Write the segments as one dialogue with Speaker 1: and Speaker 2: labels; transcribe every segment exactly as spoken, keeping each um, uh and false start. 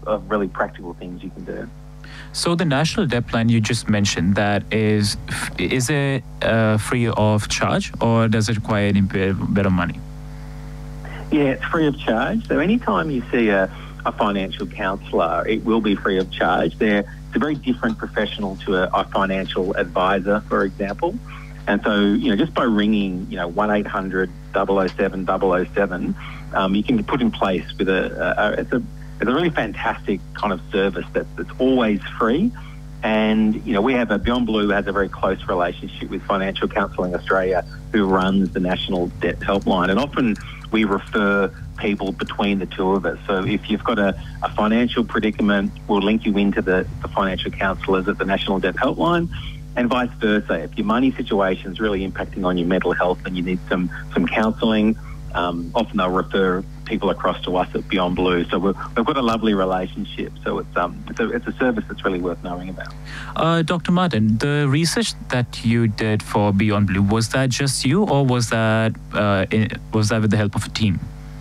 Speaker 1: of really practical things you can do.
Speaker 2: So the national debt plan you just mentioned, that is, is it uh, free of charge, or does it require any bit bit of money?
Speaker 1: Yeah, it's free of charge. So anytime you see a, a financial counsellor, it will be free of charge. They're, it's a very different professional to a, a financial advisor, for example. And so, you know, just by ringing, you know, one eight hundred double oh seven double oh seven, um, you can put in place with a, a, a it's a it's a really fantastic kind of service that, that's always free. And, you know, we have a, Beyond Blue has a very close relationship with Financial Counselling Australia, who runs the National Debt Helpline. And often we refer people between the two of us. So if you've got a, a financial predicament, we'll link you into the, the financial counsellors at the National Debt Helpline, and vice versa. If your money situation is really impacting on your mental health and you need some, some counselling, um, often they'll refer people across to us at Beyond Blue. So we're, we've got a lovely relationship. So it's, um, it's, a, it's a service that's really worth knowing about.
Speaker 2: Uh, Doctor Martin, the research that you did for Beyond Blue, was that just you, or was that, uh, in, was that with the help of a team?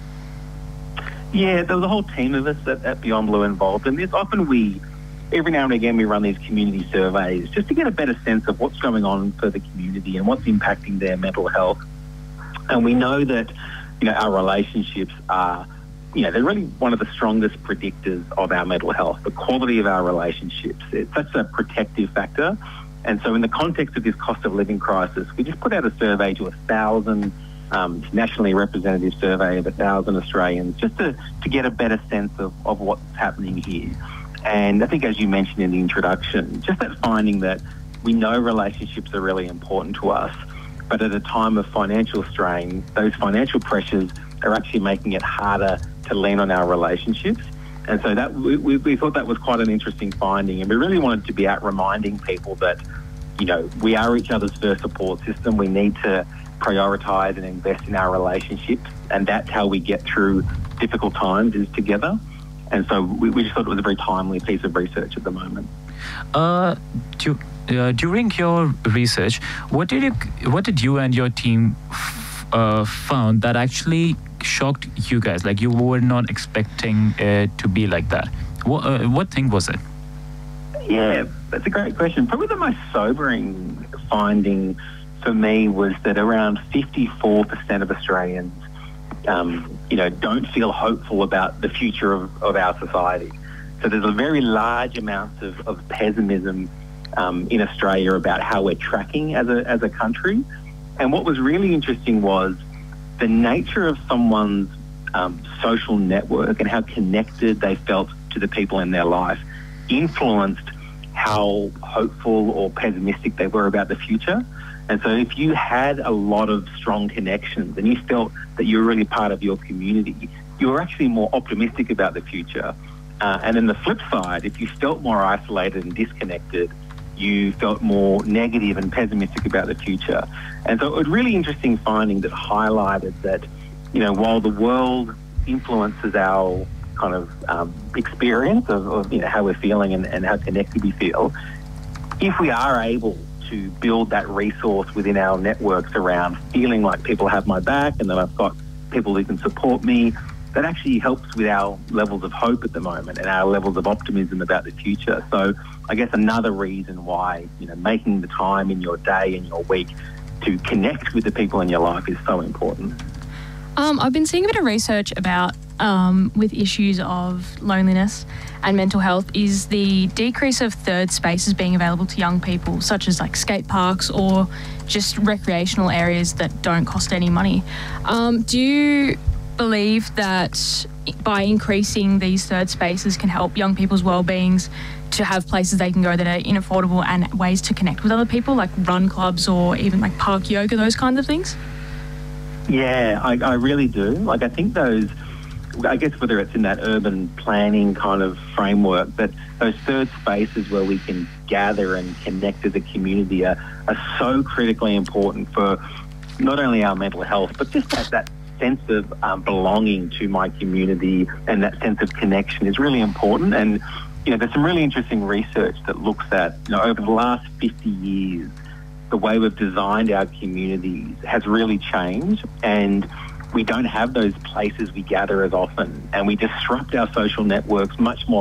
Speaker 1: Yeah, there was a whole team of us at, at Beyond Blue involved in this. Often we, every now and again, we run these community surveys just to get a better sense of what's going on for the community and what's impacting their mental health. And we know that, you know, our relationships are, you know, they're really one of the strongest predictors of our mental health, the quality of our relationships. It's such a protective factor. And so in the context of this cost of living crisis, we just put out a survey to a thousand, um, nationally representative survey of a thousand Australians, just to, to get a better sense of, of what's happening here. And I think, as you mentioned in the introduction, just that finding that we know relationships are really important to us, but at a time of financial strain, those financial pressures are actually making it harder to lean on our relationships. And so that we, we thought that was quite an interesting finding, and we really wanted to be out reminding people that, you know, we are each other's first support system. We need to prioritise and invest in our relationships, and that's how we get through difficult times, is together. And so we, we just thought it was a very timely piece of research at the moment.
Speaker 2: Uh, do, uh, during your research, what did you, what did you and your team f- uh, found that actually shocked you guys? Like, you were not expecting it to be like that. What uh, what thing was it?
Speaker 1: Yeah, that's a great question. Probably the most sobering finding for me was that around fifty-four percent of Australians, um, you know, don't feel hopeful about the future of, of our society. So there's a very large amount of, of pessimism um, in Australia about how we're tracking as a as a country. And what was really interesting was the nature of someone's um, social network and how connected they felt to the people in their life influenced how hopeful or pessimistic they were about the future. And so if you had a lot of strong connections and you felt that you were really part of your community, you were actually more optimistic about the future. Uh, and then the flip side, if you felt more isolated and disconnected, you felt more negative and pessimistic about the future. And so it was a really interesting finding that highlighted that, you know, while the world influences our kind of um, experience of, of, you know, how we're feeling and, and how connected we feel, if we are able to build that resource within our networks around feeling like people have my back and that I've got people who can support me, that actually helps with our levels of hope at the moment and our levels of optimism about the future. So I guess another reason why, you know, making the time in your day and your week to connect with the people in your life is so important.
Speaker 3: Um, I've been seeing a bit of research about um, with issues of loneliness and mental health is the decrease of third spaces being available to young people, such as like skate parks or just recreational areas that don't cost any money. Um, do you believe that by increasing these third spaces can help young people's well-beings to have places they can go that are inaffordable and ways to connect with other people, like run clubs or even like park yoga, those kinds of things?
Speaker 1: Yeah, I, I really do. Like, I think those, I guess whether it's in that urban planning kind of framework, that those third spaces where we can gather and connect as a community are, are so critically important for not only our mental health, but just that, that sense of um, belonging to my community, and that sense of connection is really important. And, you know, there's some really interesting research that looks at, you know, over the last fifty years, the way we've designed our communities has really changed, and we don't have those places we gather as often, and we disrupt our social networks much more